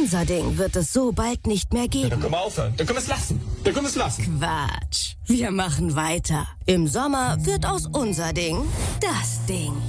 Unser Ding wird es so bald nicht mehr Dann geben. können wir aufhören. Dann können wir es lassen. Quatsch. Wir machen weiter. Im Sommer wird aus unser Ding das Ding.